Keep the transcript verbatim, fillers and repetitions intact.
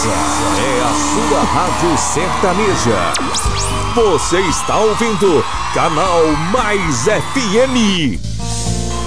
é a sua rádio sertaneja. Você está ouvindo Canal Mais F M.